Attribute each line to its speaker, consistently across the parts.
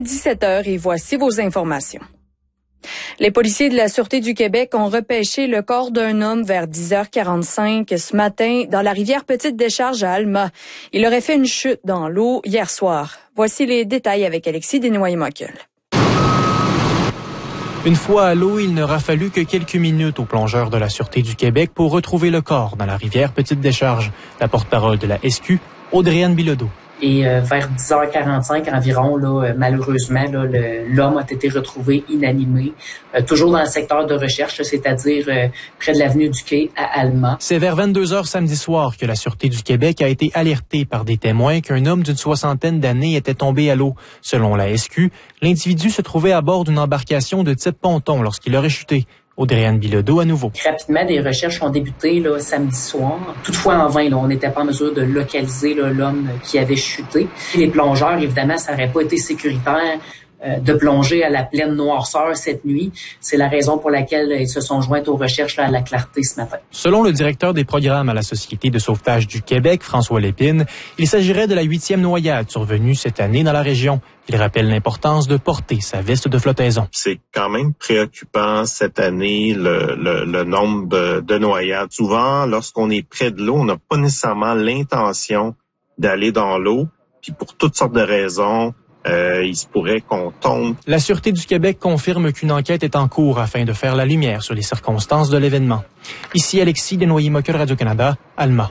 Speaker 1: 17h et voici vos informations. Les policiers de la Sûreté du Québec ont repêché le corps d'un homme vers 10h45 ce matin dans la rivière Petite-Décharge à Alma. Il aurait fait une chute dans l'eau hier soir. Voici les détails avec Alexis Desnoyers-Mockel.
Speaker 2: Une fois à l'eau, il n'aura fallu que quelques minutes aux plongeurs de la Sûreté du Québec pour retrouver le corps dans la rivière Petite-Décharge. La porte-parole de la SQ, Audrey-Anne Bilodeau.
Speaker 3: Et vers 10h45 environ, malheureusement, l'homme a été retrouvé inanimé, toujours dans le secteur de recherche, c'est-à-dire près de l'avenue du Quai à Alma.
Speaker 2: C'est vers 22h samedi soir que la Sûreté du Québec a été alertée par des témoins qu'un homme d'une soixantaine d'années était tombé à l'eau. Selon la SQ, l'individu se trouvait à bord d'une embarcation de type ponton lorsqu'il aurait chuté. Audrey-Anne Bilodeau à nouveau.
Speaker 3: Rapidement, des recherches ont débuté samedi soir. Toutefois, en vain, on n'était pas en mesure de localiser l'homme qui avait chuté. Les plongeurs, évidemment, ça n'aurait pas été sécuritaire de plonger à la pleine noirceur cette nuit. C'est la raison pour laquelle ils se sont joints aux recherches à la clarté ce matin.
Speaker 2: Selon le directeur des programmes à la Société de sauvetage du Québec, François Lépine, il s'agirait de la 8e noyade survenue cette année dans la région. Il rappelle l'importance de porter sa veste de flottaison.
Speaker 4: C'est quand même préoccupant cette année, le nombre de noyades. Souvent, lorsqu'on est près de l'eau, on n'a pas nécessairement l'intention d'aller dans l'eau. Puis pour toutes sortes de raisons, il se pourrait qu'on tombe.
Speaker 2: La Sûreté du Québec confirme qu'une enquête est en cours afin de faire la lumière sur les circonstances de l'événement. Ici Alexis Desnoyers-Mockel, Radio-Canada, Alma.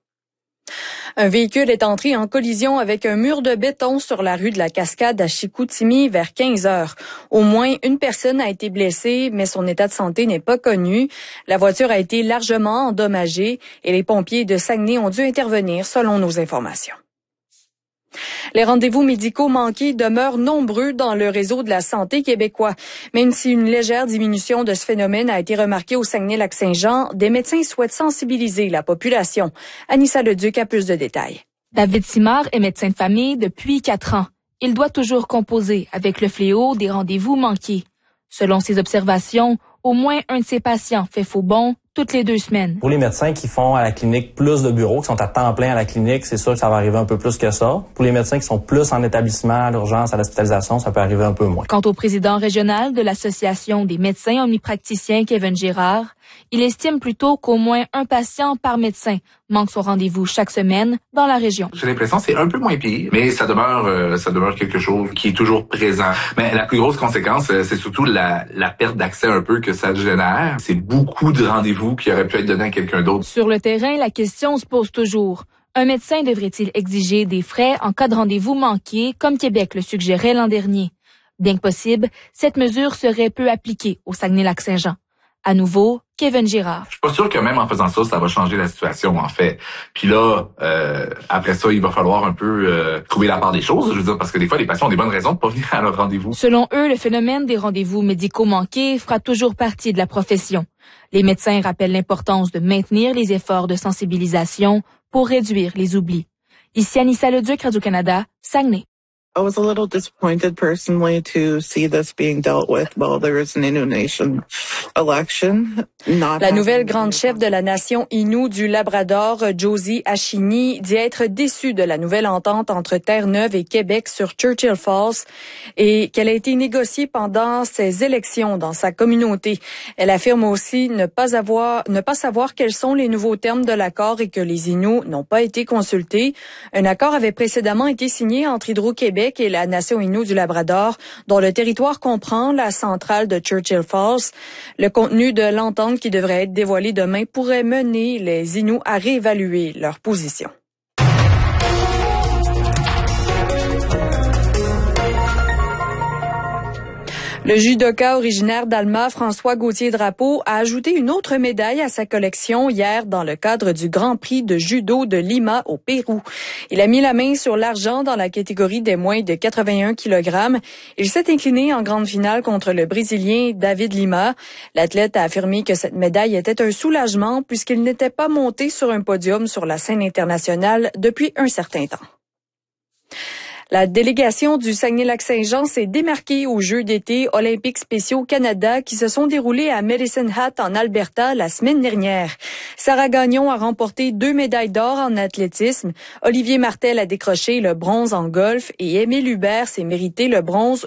Speaker 1: Un véhicule est entré en collision avec un mur de béton sur la rue de la Cascade à Chicoutimi vers 15 heures. Au moins une personne a été blessée, mais son état de santé n'est pas connu. La voiture a été largement endommagée et les pompiers de Saguenay ont dû intervenir selon nos informations. Les rendez-vous médicaux manqués demeurent nombreux dans le réseau de la santé québécois. Même si une légère diminution de ce phénomène a été remarquée au Saguenay-Lac-Saint-Jean, des médecins souhaitent sensibiliser la population. Anissa Leduc a plus de détails.
Speaker 5: David Simard est médecin de famille depuis 4 ans. Il doit toujours composer avec le fléau des rendez-vous manqués. Selon ses observations, au moins un de ses patients fait faux bond toutes les 2 semaines.
Speaker 6: Pour les médecins qui font à la clinique plus de bureaux, qui sont à temps plein à la clinique, c'est sûr que ça va arriver un peu plus que ça. Pour les médecins qui sont plus en établissement, à l'urgence, à l'hospitalisation, ça peut arriver un peu moins.
Speaker 5: Quant au président régional de l'Association des médecins omnipraticiens, Kevin Girard, il estime plutôt qu'au moins un patient par médecin manque son rendez-vous chaque semaine dans la région.
Speaker 7: J'ai l'impression que c'est un peu moins pire, mais ça demeure quelque chose qui est toujours présent. Mais la plus grosse conséquence, c'est surtout la perte d'accès un peu que ça génère. C'est beaucoup de rendez-vous qui auraient pu être donnés à quelqu'un d'autre.
Speaker 5: Sur le terrain, la question se pose toujours. Un médecin devrait-il exiger des frais en cas de rendez-vous manqué, comme Québec le suggérait l'an dernier? Bien que possible, cette mesure serait peu appliquée au Saguenay-Lac-Saint-Jean. À nouveau, Kevin Girard.
Speaker 7: Je suis pas sûr que même en faisant ça, ça va changer la situation, en fait. Puis là, après ça, il va falloir un peu trouver la part des choses, je veux dire, parce que des fois, les patients ont des bonnes raisons de pas venir à leur rendez-vous.
Speaker 5: Selon eux, le phénomène des rendez-vous médicaux manqués fera toujours partie de la profession. Les médecins rappellent l'importance de maintenir les efforts de sensibilisation pour réduire les oublis. Ici Anissa Leduc, Radio-Canada, Saguenay.
Speaker 8: I was a little disappointed personally to see this being dealt with while there is an Innu Nation election.
Speaker 1: La nouvelle grande chef de la nation Innu du Labrador, Josie Achini, dit être déçue de la nouvelle entente entre Terre-Neuve et Québec sur Churchill Falls et qu'elle a été négociée pendant ces élections dans sa communauté. Elle affirme aussi ne pas savoir quels sont les nouveaux termes de l'accord et que les Inuits n'ont pas été consultés. Un accord avait précédemment été signé entre Hydro-Québec et la nation Innu du Labrador, dont le territoire comprend la centrale de Churchill Falls. Le contenu de l'entente qui devrait être dévoilé demain pourrait mener les Inuits à réévaluer leur position. Le judoka originaire d'Alma, François Gauthier-Drapeau, a ajouté une autre médaille à sa collection hier dans le cadre du Grand Prix de judo de Lima au Pérou. Il a mis la main sur l'argent dans la catégorie des moins de 81 kg. Il s'est incliné en grande finale contre le Brésilien David Lima. L'athlète a affirmé que cette médaille était un soulagement puisqu'il n'était pas monté sur un podium sur la scène internationale depuis un certain temps. La délégation du Saguenay-Lac-Saint-Jean s'est démarquée aux Jeux d'été olympiques spéciaux Canada qui se sont déroulés à Medicine Hat en Alberta la semaine dernière. Sarah Gagnon a remporté 2 médailles d'or en athlétisme. Olivier Martel a décroché le bronze en golf et Émile Hubert s'est mérité le bronze